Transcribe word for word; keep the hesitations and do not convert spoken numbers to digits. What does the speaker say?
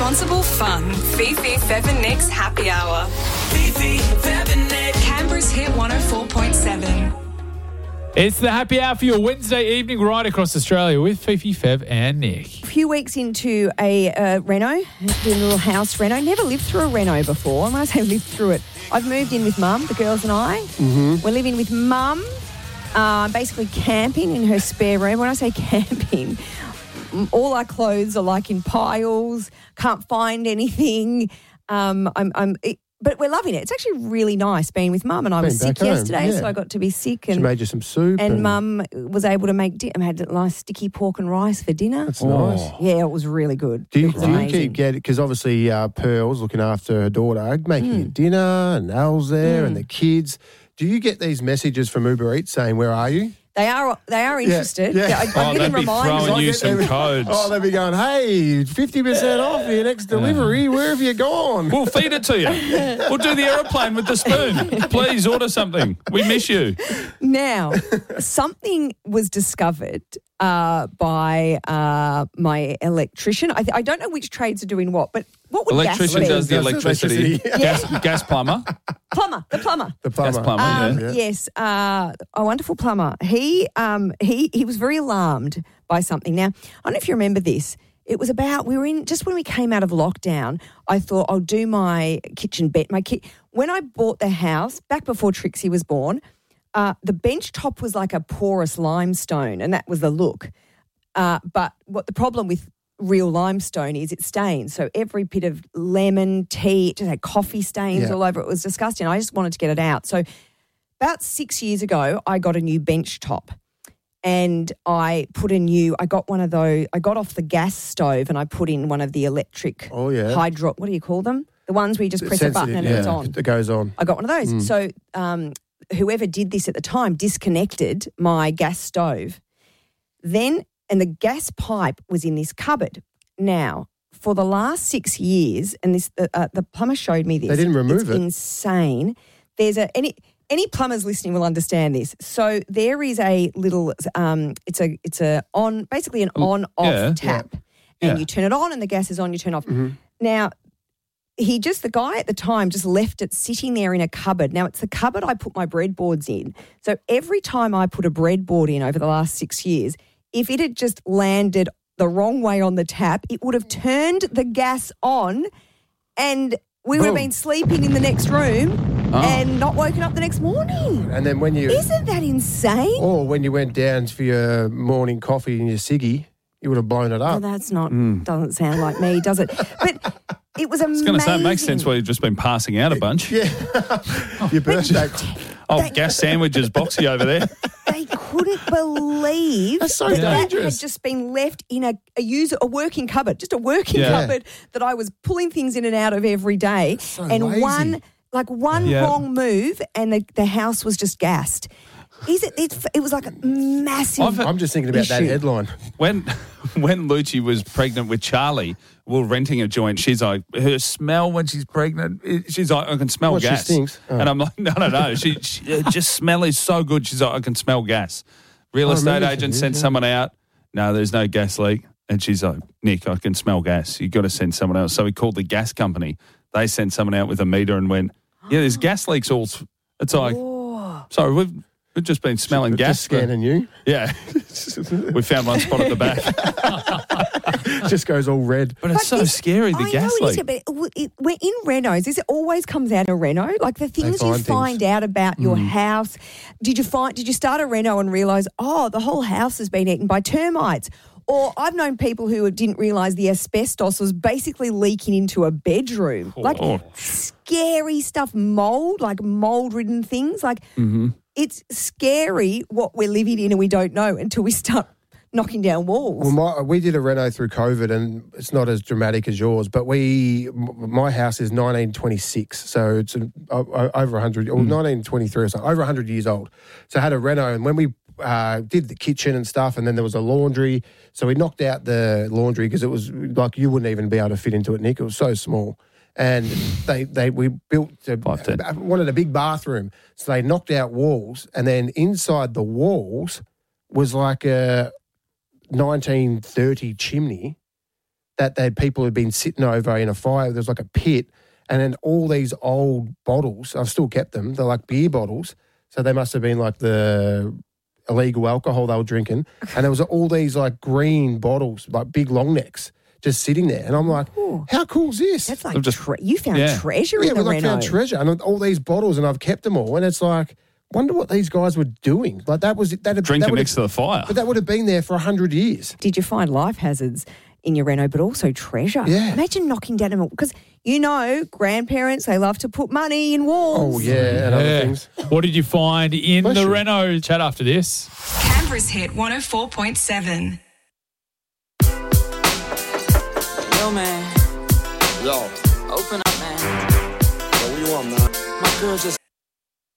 responsible fun. Fifi, Fev and Nick's Happy Hour. Fifi, Fev and Nick. Canberra's Hit one oh four point seven. It's the happy hour for your Wednesday evening right across Australia with Fifi, Fev and Nick. A few weeks into a uh, reno, doing a little house reno. Never lived through a reno before. And when I say lived through it, I've moved in with Mum, the girls and I. Mm-hmm. We're living with Mum, uh, basically camping in her spare room. When I say camping, all our clothes are like in piles, can't find anything. Um, I'm, I'm, it, but we're loving it. It's actually really nice being with Mum, and I was Being sick back home, yesterday, yeah. so I got to be sick. She And made you some soup. And And, Mum was able to make dinner. I had a nice sticky pork and rice for dinner. That's nice. Yeah, it was really good. Do you, It was do you amazing. keep getting, because obviously uh, Pearl's looking after her daughter, making Mm. you dinner, and Al's there, and the kids. Do you get these messages from Uber Eats saying, where are you? They are they are interested. yeah. I, I'm Oh, getting they'd be reminders. throwing I you get some them- codes. Oh, they'll be going, hey, fifty percent off your next delivery. Where have you gone? We'll feed it to you. We'll do the aeroplane with the spoon. Please order something. We miss you. Now, something was discovered uh, by uh, my electrician. I, th- I don't know which trades are doing what, but what would Electrician gas be? does the Does electricity. electricity. Gas, gas plumber. Plumber, the plumber. The plumber. Gas plumber, Um, yeah. Yes, uh, a wonderful plumber. He um, he he was very alarmed by something. Now, I don't know if you remember this. It was about we were in just when we came out of lockdown. I thought I'll do my kitchen bed. My ki- when I bought the house back before Trixie was born, uh, the bench top was like a porous limestone, and that was the look. Uh, but what the problem with real limestone is it stains. So every bit of lemon, tea, it just had coffee stains Yeah. all over. It was disgusting. I just wanted to get it out. So about six years ago, I got a new bench top and I put a new, I got one of those, I got off the gas stove and I put in one of the electric Oh, yeah. hydro, what do you call them? The ones where you just press a button and yeah, it's on. It goes on. I got one of those. So um, whoever did this at the time disconnected my gas stove. Then, and the gas pipe was in this cupboard. Now, for the last six years, and this uh, uh, the plumber showed me this. They didn't remove it's it. insane. There's a any any plumbers listening will understand this. So there is a little um, it's a it's a on basically an on off yeah. tap, Yeah. and you turn it on and the gas is on. You turn it off. Now. He just, the guy at the time just left it sitting there in a cupboard. Now, it's the cupboard I put my breadboards in. So every time I put a breadboard in over the last six years, if it had just landed the wrong way on the tap, it would have turned the gas on and we would have Boom. been sleeping in the next room Oh. and not woken up the next morning. And then when you, Isn't that insane? or when you went down for your morning coffee and your ciggy, you would have blown it Well, up. that's not, doesn't sound like me, does it? But it was amazing. I was going to say, it makes sense why you've just been passing out a bunch. Yeah. Your birthday. Oh, They- gas sandwiches boxy over there. They couldn't believe That's so that that dangerous. had just been left in a, a user a working cupboard, just a working Yeah. cupboard that I was pulling things in and out of every day. so and lazy. one like one Yeah. wrong move, and the, the house was just gassed. Is it? It, it was like a massive. I've- I'm just thinking about that issue. headline. When when Lucci was pregnant with Charlie, we were renting a joint. She's like, her smell when she's pregnant, it- she's like, I can smell What, she gas. stinks? Oh. And I'm like, no, no, no. She, she her just smell is so good. She's like, I can smell gas. Real I estate remember she agent did, sent yeah. someone out. No, there's no gas leak. And she's like, Nick, I can smell gas. You've got to send someone else. So we called the gas company. They sent someone out with a meter and went, yeah, there's gas leaks all. It's like, Oh. sorry, we've we've just been smelling gas. Just scanning you. Yeah. We found one spot at the back. Just goes all red. But it's But so this- scary, the I gas know it is, leak. but it, it, we're in renos. This always comes out of reno. Like the things you find find things. out about your house. Did you find? Did you start a reno and realise, oh, the whole house has been eaten by termites? Or I've known people who didn't realise the asbestos was basically leaking into a bedroom. Like Oh. scary stuff, mold, like mold-ridden things. Like Mm-hmm. it's scary what we're living in and we don't know until we start knocking down walls. Well, my, we did a reno through COVID, and it's not as dramatic as yours. But we, m- my house is nineteen twenty-six, so it's an, o- o- over one hundred, or nineteen twenty-three or so, over one hundred years old. So I had a reno, and when we uh, did the kitchen and stuff, and then there was a laundry, so we knocked out the laundry because it was like you wouldn't even be able to fit into it, Nick. It was so small. And they, they we built a, Five ten. wanted a big bathroom, so they knocked out walls, and then inside the walls was like a nineteen thirty chimney that they people had been sitting over in a fire. There's like a pit, and then all these old bottles. I've still kept them. They're like beer bottles, so they must have been like the illegal alcohol they were drinking. And there was all these like green bottles, like big long necks, just sitting there. And I'm like, Ooh. how cool is this? That's like just- tre- you found yeah. treasure yeah, in the we like Reno. found treasure, and all these bottles, and I've kept them all. And it's like, wonder what these guys were doing. Like that was that. That Drinking would next to the fire. but that would have been there for a hundred years. Did you find life hazards in your Reno, but also treasure? Yeah. Imagine knocking down a because you know grandparents they love to put money in walls. Oh yeah, and other Yeah. things. What did you find in Bless the you. Reno? Chat after this. Canberra's Hit one oh four point seven. Yo, man. Yo, Open up, man. what do you want, man? My girl just